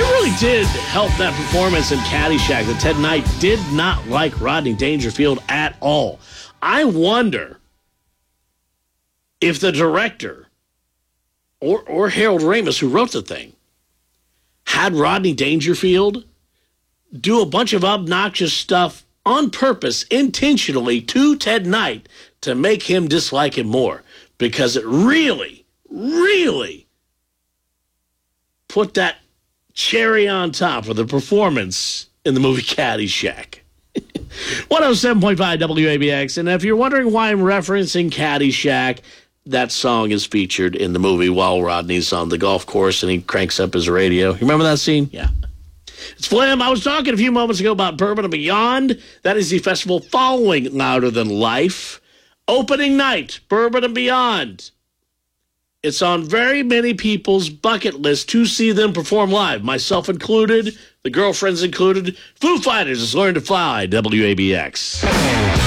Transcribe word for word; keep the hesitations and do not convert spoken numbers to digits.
really did help that performance in Caddyshack that Ted Knight did not like Rodney Dangerfield at all. I wonder if the director or, or Harold Ramis, who wrote the thing, had Rodney Dangerfield do a bunch of obnoxious stuff on purpose, intentionally, to Ted Knight to make him dislike him more, because it really, really put that cherry on top of the performance in the movie Caddyshack. one oh seven point five W A B X, and if you're wondering why I'm referencing Caddyshack, that song is featured in the movie while Rodney's on the golf course and he cranks up his radio. You remember that scene? Yeah. It's Flim. I was talking a few moments ago about Bourbon and Beyond. That is the festival following Louder Than Life. Opening night, Bourbon and Beyond. It's on very many people's bucket list to see them perform live, myself included, the girlfriends included. Foo Fighters is Learn to Fly, W A B X.